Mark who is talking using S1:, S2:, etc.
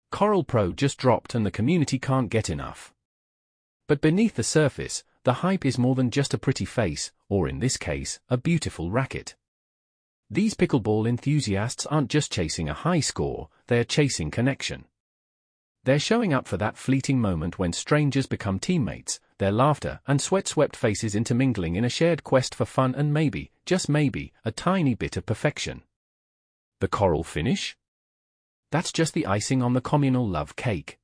S1: Coral Pro just dropped and the community can't get enough. But beneath the surface, the hype is more than just a pretty face, or in this case, a beautiful racket. These pickleball enthusiasts aren't just chasing a high score, they're chasing connection. They're showing up for that fleeting moment when strangers become teammates, their laughter and sweat-swept faces intermingling in a shared quest for fun and maybe, just maybe, a tiny bit of perfection. The coral finish? That's just the icing on the communal love cake.